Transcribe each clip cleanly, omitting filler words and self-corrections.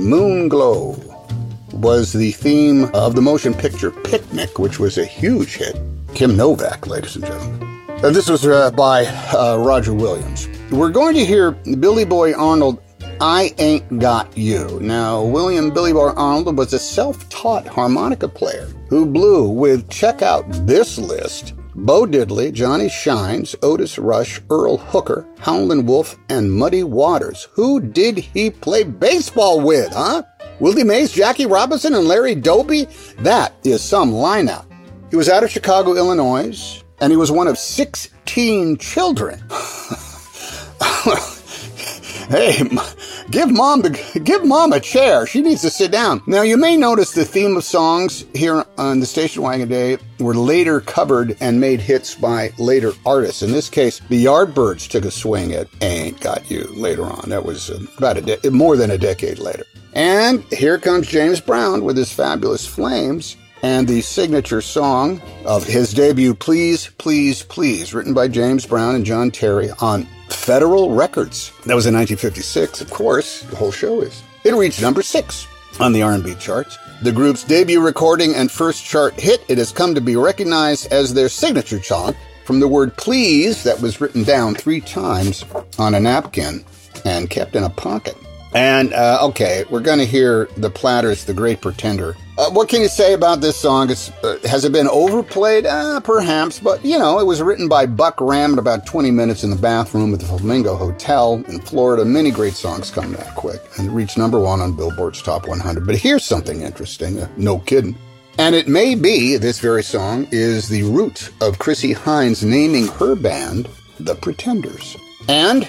Moon Glow was the theme of the motion picture Picnic, which was a huge hit. Kim Novak, ladies and gentlemen. This was by Roger Williams. We're going to hear Billy Boy Arnold, I Ain't Got You. Now, William Billy Boy Arnold was a self-taught harmonica player who blew with, check out this list, Bo Diddley, Johnny Shines, Otis Rush, Earl Hooker, Howlin' Wolf, and Muddy Waters. Who did he play baseball with, huh? Willie Mays, Jackie Robinson, and Larry Doby? That is some lineup. He was out of Chicago, Illinois, and he was one of 16 children. Hey, give mom a chair. She needs to sit down. Now, you may notice the theme of songs here on the Station Wagon Day were later covered and made hits by later artists. In this case, the Yardbirds took a swing at Ain't Got You later on. That was about more than a decade later. And here comes James Brown with his fabulous Flames and the signature song of his debut, Please, Please, Please, written by James Brown and John Terry on Federal Records. That was in 1956, of course, the whole show is. It reached number 6 on the R&B charts. The group's debut recording and first chart hit, it has come to be recognized as their signature song from the word please that was written down 3 times on a napkin and kept in a pocket. And, okay, we're going to hear the Platters, The Great Pretender. What can you say about this song? Has it been overplayed? Perhaps, but, you know, it was written by Buck Ram in about 20 minutes in the bathroom at the Flamingo Hotel in Florida. Many great songs come that quick, and it reached number 1 on Billboard's Top 100. But here's something interesting, no kidding. And it may be, this very song, is the root of Chrissie Hynde naming her band The Pretenders. And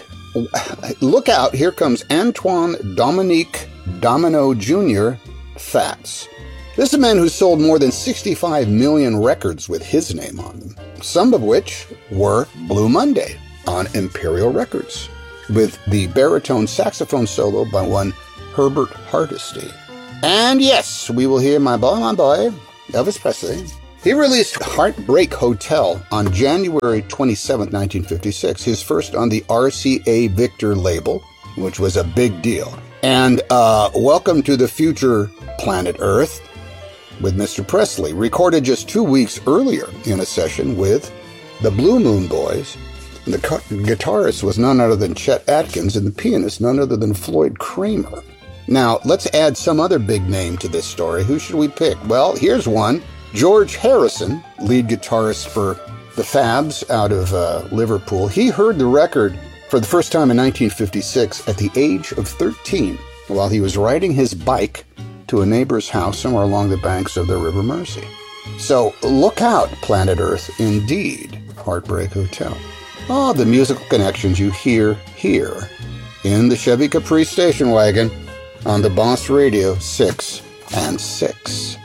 look out, here comes Antoine Dominique Domino Jr. Fats. This is a man who sold more than 65 million records with his name on them, some of which were Blue Monday on Imperial Records, with the baritone saxophone solo by one Herbert Hardesty. And yes, we will hear my boy, Elvis Presley. He released Heartbreak Hotel on January 27, 1956, his first on the RCA Victor label, which was a big deal. And Welcome to the Future Planet Earth with Mr. Presley, recorded just 2 weeks earlier in a session with the Blue Moon Boys. And the guitarist was none other than Chet Atkins and the pianist none other than Floyd Kramer. Now, let's add some other big name to this story. Who should we pick? Well, here's one. George Harrison, lead guitarist for the Fabs out of Liverpool. He heard the record for the first time in 1956 at the age of 13 while he was riding his bike to a neighbor's house somewhere along the banks of the River Mersey. So look out, Planet Earth, indeed, Heartbreak Hotel. Oh, the musical connections you hear here in the Chevy Caprice station wagon on the Boss Radio 6 and 6.